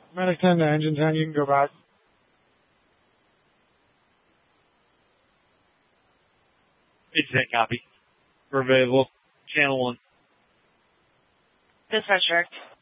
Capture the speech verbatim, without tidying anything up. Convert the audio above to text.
Medic ten to engine ten, you can go back. It's that copy. We're available. Channel one. Dispatch direct.